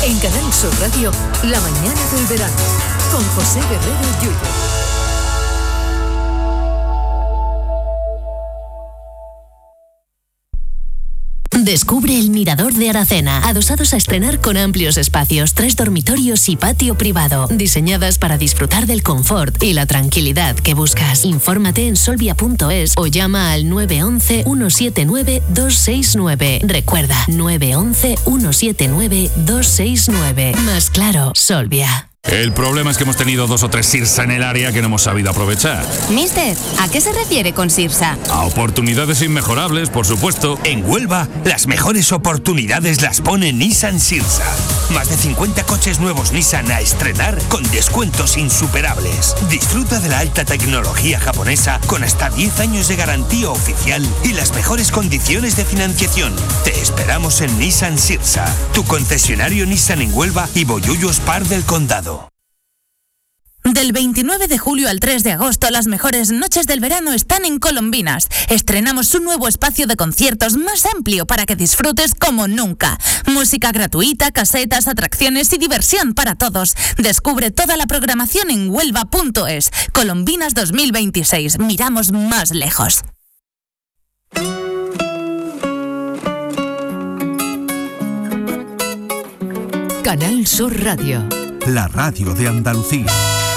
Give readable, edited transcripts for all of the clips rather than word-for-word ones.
En Canal Sur Radio, La mañana del verano, con José Guerrero Yuyo. Descubre el Mirador de Aracena, adosados a estrenar con amplios espacios, 3 dormitorios y patio privado, diseñadas para disfrutar del confort y la tranquilidad que buscas. Infórmate en solvia.es o llama al 911 179 269. Recuerda, 911 179 269. Más claro, Solvia. El problema es que hemos tenido 2 o 3 Sirsa en el área que no hemos sabido aprovechar. Mister, ¿a qué se refiere con Sirsa? A oportunidades inmejorables, por supuesto. En Huelva, las mejores oportunidades las pone Nissan Sirsa. Más de 50 coches nuevos Nissan a estrenar con descuentos insuperables. Disfruta de la alta tecnología japonesa con hasta 10 años de garantía oficial y las mejores condiciones de financiación. Te esperamos en Nissan Sirsa, tu concesionario Nissan en Huelva y Bollullo Spar del Condado. Del 29 de julio al 3 de agosto, las mejores noches del verano están en Colombinas. Estrenamos un nuevo espacio de conciertos más amplio para que disfrutes como nunca. Música gratuita, casetas, atracciones y diversión para todos. Descubre toda la programación en huelva.es. Colombinas 2026. Miramos más lejos. Canal Sur Radio. La radio de Andalucía.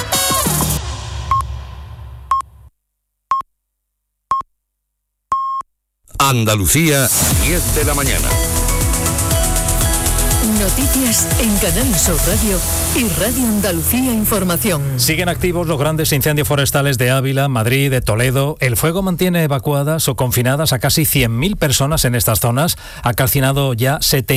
Andalucía, 10 de la mañana. Noticias en Canal Sur Radio y Radio Andalucía Información. Siguen activos los grandes incendios forestales de Ávila, Madrid, de Toledo. El fuego mantiene evacuadas o confinadas a casi 100.000 personas en estas zonas. Ha calcinado ya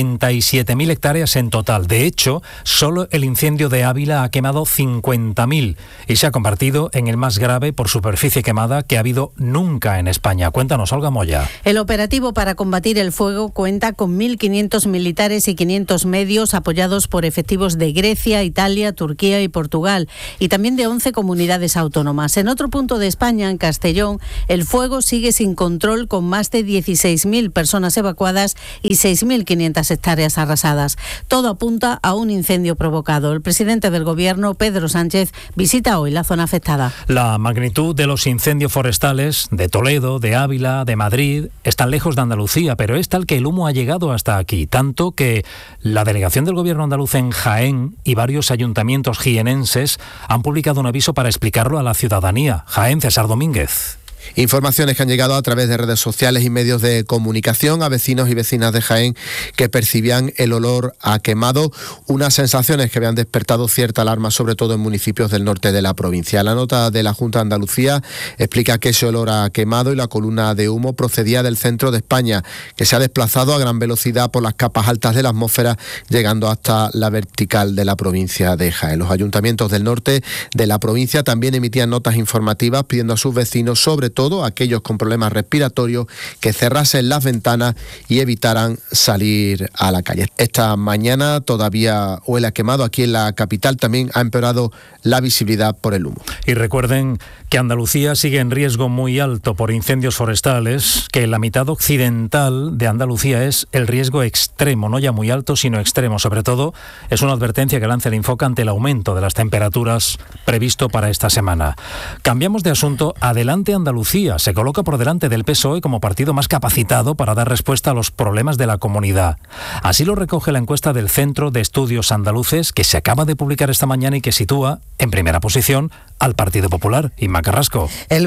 77.000 hectáreas en total. De hecho, solo el incendio de Ávila ha quemado 50.000 y se ha convertido en el más grave por superficie quemada que ha habido nunca en España. Cuéntanos, Olga Moya. El operativo para combatir el fuego cuenta con 1.500 militares y 500 medios apoyados por efectivos de Grecia, Italia, Turquía y Portugal, y también de 11 comunidades autónomas. En otro punto de España, en Castellón, el fuego sigue sin control con más de 16.000 personas evacuadas y 6.500 hectáreas arrasadas. Todo apunta a un incendio provocado. El presidente del Gobierno, Pedro Sánchez, visita hoy la zona afectada. La magnitud de los incendios forestales de Toledo, de Ávila, de Madrid, están lejos de Andalucía, pero es tal que el humo ha llegado hasta aquí, tanto que la delegación del Gobierno andaluz en Jaén y varios ayuntamientos jienenses han publicado un aviso para explicarlo a la ciudadanía. Jaén, César Domínguez. Informaciones que han llegado a través de redes sociales y medios de comunicación a vecinos y vecinas de Jaén que percibían el olor a quemado, unas sensaciones que habían despertado cierta alarma, sobre todo en municipios del norte de la provincia. La nota de la Junta de Andalucía explica que ese olor a quemado y la columna de humo procedía del centro de España, que se ha desplazado a gran velocidad por las capas altas de la atmósfera, llegando hasta la vertical de la provincia de Jaén. Los ayuntamientos del norte de la provincia también emitían notas informativas pidiendo a sus vecinos, sobre todo aquellos con problemas respiratorios, que cerrasen las ventanas y evitaran salir a la calle. Esta mañana todavía huele a quemado. Aquí en la capital también ha empeorado la visibilidad por el humo. Y recuerden que Andalucía sigue en riesgo muy alto por incendios forestales, que en la mitad occidental de Andalucía es el riesgo extremo, no ya muy alto, sino extremo. Sobre todo, es una advertencia que lanza el Infoca ante el aumento de las temperaturas previsto para esta semana. Cambiamos de asunto. Adelante Andalucía se coloca por delante del PSOE como partido más capacitado para dar respuesta a los problemas de la comunidad. Así lo recoge la encuesta del Centro de Estudios Andaluces, que se acaba de publicar esta mañana y que sitúa en primera posición al Partido Popular. Inma Carrasco. El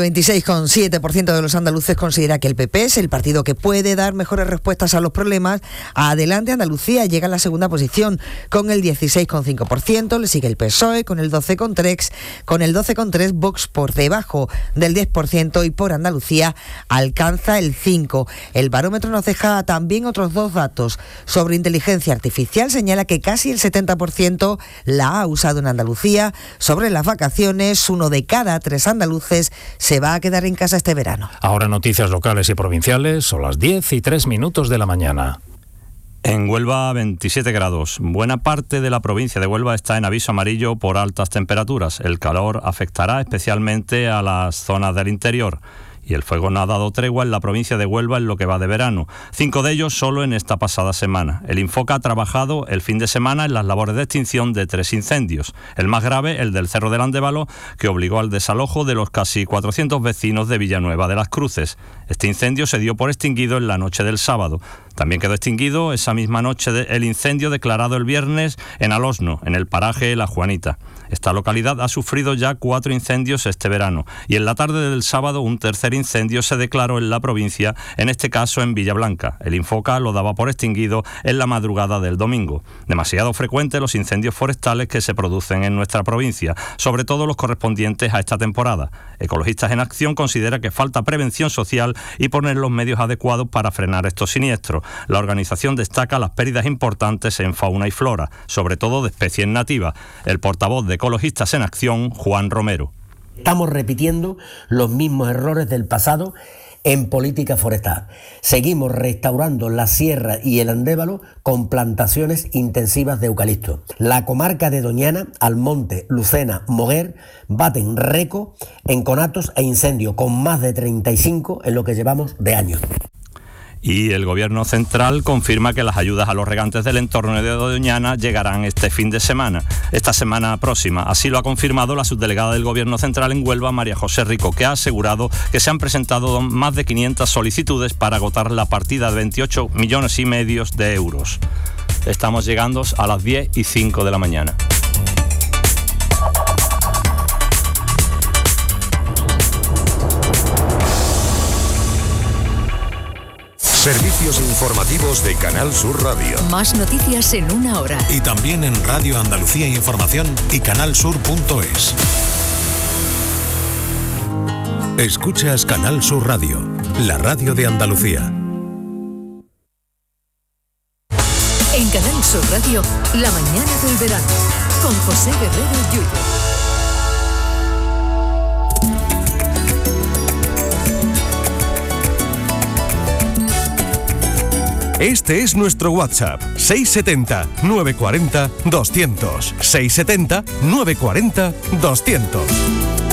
26,7% de los andaluces considera que el PP es el partido que puede dar mejores respuestas a los problemas. Adelante Andalucía llega en la segunda posición con el 16,5%, le sigue el PSOE con el 12,3%, Vox por debajo del 10% y por Andalucía alcanza el 5%. El barómetro nos deja también otros 2 datos. Sobre inteligencia artificial señala que casi el 70% la ha usado en Andalucía. Sobre las vacaciones, 1 de cada 3 andaluces se va a quedar en casa este verano. Ahora noticias locales y provinciales, son las 10:03 de la mañana. En Huelva, 27 grados. Buena parte de la provincia de Huelva está en aviso amarillo por altas temperaturas. El calor afectará especialmente a las zonas del interior. y el fuego no ha dado tregua en la provincia de Huelva en lo que va de verano. 5 de ellos solo en esta pasada semana. El Infoca ha trabajado el fin de semana en las labores de extinción de 3 incendios. El más grave, el del Cerro del Andévalo, que obligó al desalojo de los casi 400 vecinos de Villanueva de las Cruces. Este incendio se dio por extinguido en la noche del sábado. También quedó extinguido esa misma noche el incendio declarado el viernes en Alosno, en el paraje La Juanita. Esta localidad ha sufrido ya 4 incendios este verano y en la tarde del sábado un tercer incendio se declaró en la provincia, en este caso en Villablanca. El Infoca lo daba por extinguido en la madrugada del domingo. Demasiado frecuentes los incendios forestales que se producen en nuestra provincia, sobre todo los correspondientes a esta temporada. Ecologistas en Acción considera que falta prevención social y poner los medios adecuados para frenar estos siniestros. La organización destaca las pérdidas importantes en fauna y flora, sobre todo de especies nativas. El portavoz de Ecologistas en Acción, Juan Romero. Estamos repitiendo los mismos errores del pasado en política forestal. Seguimos restaurando la sierra y el Andévalo con plantaciones intensivas de eucalipto. La comarca de Doñana, Almonte, Lucena, Moguer baten récord en conatos e incendios, con más de 35 en lo que llevamos de año. Y el Gobierno central confirma que las ayudas a los regantes del entorno de Doñana llegarán este fin de semana, esta semana próxima. Así lo ha confirmado la subdelegada del Gobierno central en Huelva, María José Rico, que ha asegurado que se han presentado más de 500 solicitudes para agotar la partida de 28,5 millones de euros. Estamos llegando a las 10:05 de la mañana. Servicios informativos de Canal Sur Radio. Más noticias en una hora. Y también en Radio Andalucía Información y canalsur.es. Escuchas Canal Sur Radio, la radio de Andalucía. En Canal Sur Radio, la mañana del verano, con José Guerrero Yuyo. Este es nuestro WhatsApp, 670-940-200. 670-940-200.